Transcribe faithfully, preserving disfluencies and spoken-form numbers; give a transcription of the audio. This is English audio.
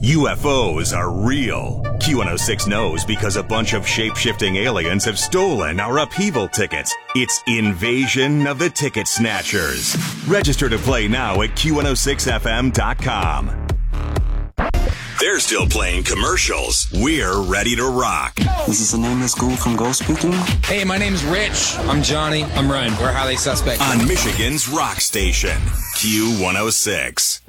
U F Os are real. Q one oh six knows because a bunch of shape-shifting aliens have stolen our upheaval tickets. It's Invasion of the Ticket Snatchers. Register to play now at Q one oh six F M dot com. They're still playing commercials. We're ready to rock. This is the Nameless Ghoul from Ghost speaking. Hey, my name's Rich. I'm Johnny. I'm Ryan. We're highly suspect. On Michigan's rock station, Q one oh six.